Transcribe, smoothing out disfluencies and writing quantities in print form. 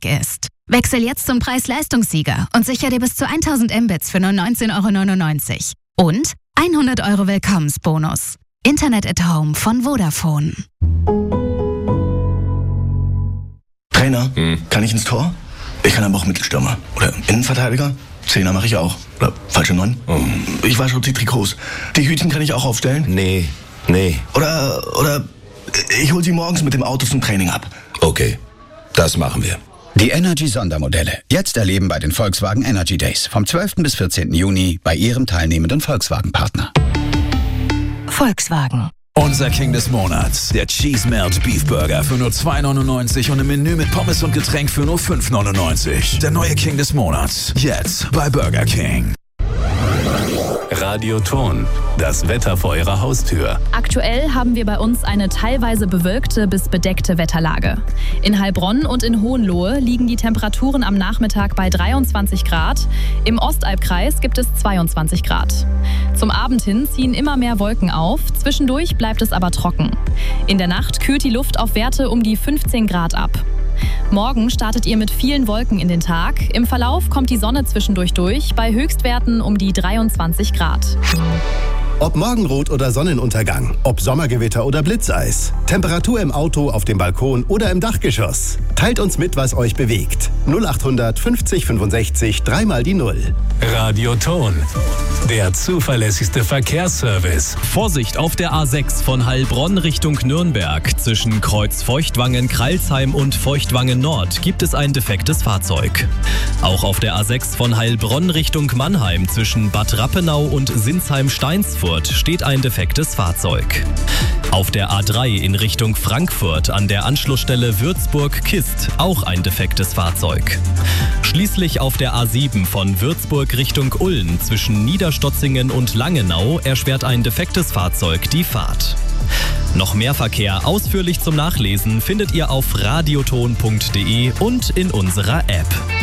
weg ist. Wechsel jetzt zum Preis-Leistungssieger und sicher dir bis zu 1000 Mbits für nur 19,99 €. Und 100 € Willkommensbonus. Internet at Home von Vodafone. Trainer, kann ich ins Tor? Ich kann aber auch Mittelstürmer. Oder Innenverteidiger? Zehner mache ich auch. Oder falsche 9. Ich wasche die Trikots. Die Hütchen kann ich auch aufstellen? Nee. Oder ich hole sie morgens mit dem Auto zum Training ab. Okay, das machen wir. Die Energy-Sondermodelle. Jetzt erleben bei den Volkswagen Energy Days. Vom 12. bis 14. Juni bei Ihrem teilnehmenden Volkswagen-Partner. Volkswagen. Unser King des Monats, der Cheese Melt Beef Burger für nur 2,99 € und im Menü mit Pommes und Getränk für nur 5,99 €. Der neue King des Monats, jetzt bei Burger King. Radioton, das Wetter vor Ihrer Haustür. Aktuell haben wir bei uns eine teilweise bewölkte bis bedeckte Wetterlage. In Heilbronn und in Hohenlohe liegen die Temperaturen am Nachmittag bei 23 Grad. Im Ostalbkreis gibt es 22 Grad. Zum Abend hin ziehen immer mehr Wolken auf, zwischendurch bleibt es aber trocken. In der Nacht kühlt die Luft auf Werte um die 15 Grad ab. Morgen startet ihr mit vielen Wolken in den Tag. Im Verlauf kommt die Sonne zwischendurch durch, bei Höchstwerten um die 23 Grad. Ob Morgenrot oder Sonnenuntergang, ob Sommergewitter oder Blitzeis, Temperatur im Auto, auf dem Balkon oder im Dachgeschoss. Teilt uns mit, was euch bewegt. 0800 50 65 3 mal die 0. Radioton, der zuverlässigste Verkehrsservice. Vorsicht auf der A6 von Heilbronn Richtung Nürnberg. Zwischen Kreuz Feuchtwangen, Kreilsheim und Feuchtwangen Nord gibt es ein defektes Fahrzeug. Auch auf der A6 von Heilbronn Richtung Mannheim zwischen Bad Rappenau und Sinsheim-Steinsfurt steht ein defektes Fahrzeug. Auf der A3 in Richtung Frankfurt an der Anschlussstelle Würzburg-Kist auch ein defektes Fahrzeug. Schließlich auf der A7 von Würzburg Richtung Ulm zwischen Niederstotzingen und Langenau erschwert ein defektes Fahrzeug die Fahrt. Noch mehr Verkehr ausführlich zum Nachlesen findet ihr auf radioton.de und in unserer App.